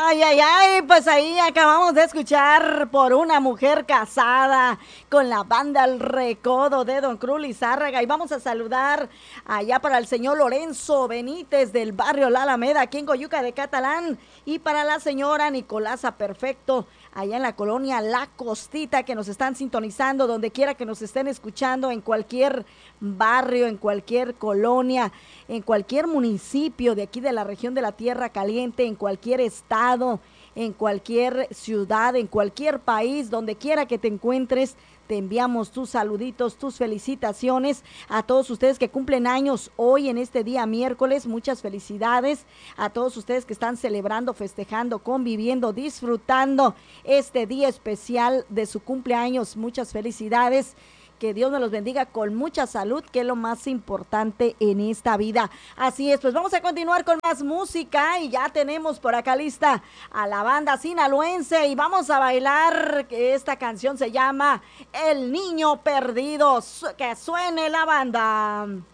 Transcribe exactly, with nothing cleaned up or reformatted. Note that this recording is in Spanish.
Ay, ay, ay, pues ahí acabamos de escuchar por una mujer casada con la banda El Recodo de Don Cruz Lizárraga. Y vamos a saludar allá para el señor Lorenzo Benítez del barrio La Alameda, aquí en Coyuca de Catalán. Y para la señora Nicolasa Perfecto, allá en la colonia La Costita, que nos están sintonizando, donde quiera que nos estén escuchando, en cualquier barrio, en cualquier colonia, en cualquier municipio de aquí de la región de la Tierra Caliente, en cualquier estado, en cualquier ciudad, en cualquier país, donde quiera que te encuentres. Te enviamos tus saluditos, tus felicitaciones a todos ustedes que cumplen años hoy en este día miércoles. Muchas felicidades a todos ustedes que están celebrando, festejando, conviviendo, disfrutando este día especial de su cumpleaños. Muchas felicidades. Que Dios nos los bendiga con mucha salud, que es lo más importante en esta vida. Así es, pues vamos a continuar con más música y ya tenemos por acá lista a la banda sinaloense y vamos a bailar. Esta canción se llama El Niño Perdido. Que suene la banda.